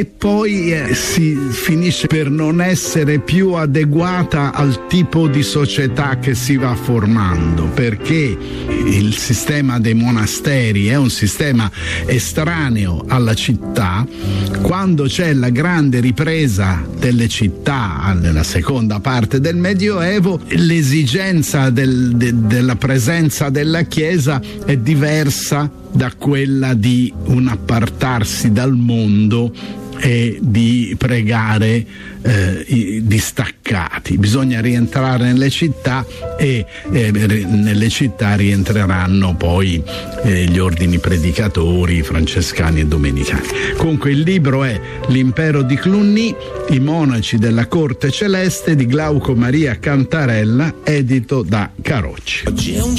e poi si finisce per non essere più adeguata al tipo di società che si va formando, perché il sistema dei monasteri è un sistema estraneo alla città. Quando c'è la grande ripresa delle città nella seconda parte del Medioevo, l'esigenza della presenza della Chiesa è diversa da quella di un appartarsi dal mondo e di pregare distaccati. Bisogna rientrare nelle città e nelle città rientreranno poi gli ordini predicatori, francescani e domenicani. Comunque il libro è L'impero di Cluny, i monaci della corte celeste di Glauco Maria Cantarella, edito da Carocci. Oggi è un